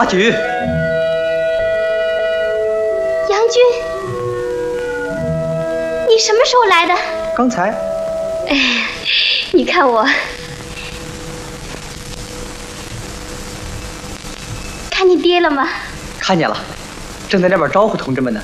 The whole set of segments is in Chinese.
阿菊， 杨军，你什么时候来的？ 刚才。 哎，你看我，看你爹了吗？ 看见了，正在那边招呼同志们呢。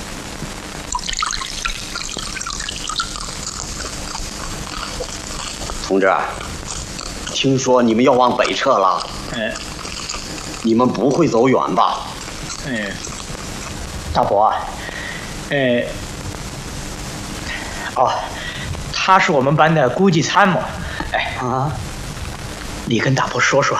同志，听说你们要往北撤了？你们不会走远吧？ 大伯，他是我们班的估计参谋。你跟大伯说说。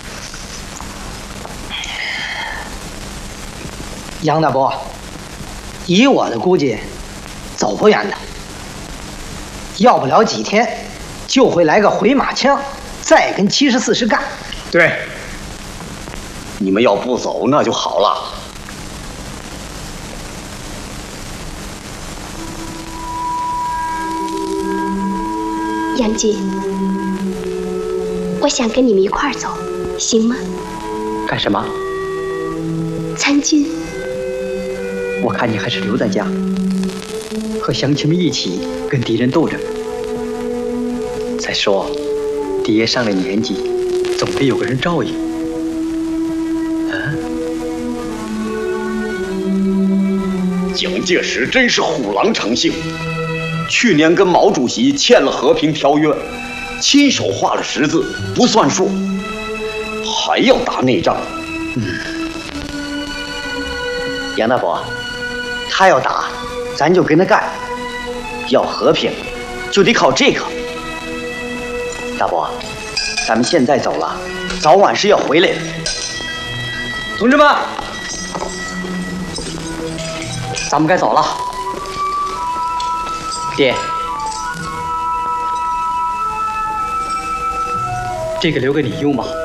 杨大伯，以我的估计，走不远的，要不了几天，就会来个回马枪，再跟74师干。 对， 你们要不走那就好了。 杨军，我想跟你们一块儿走，行吗？ 干什么？ 参军。 我看你还是留在家，和乡亲们一起跟敌人斗着。再说，爹上了年纪，总得有个人照应。 蒋介石真是虎狼成性，去年跟毛主席签了和平条约，亲手画了十字不算数，还要打内仗。 杨大伯，他要打，咱就跟他干；要和平，就得靠这个。大伯，咱们现在走了，早晚是要回来的。同志们，咱们该走了。爹，这个留给你用吧。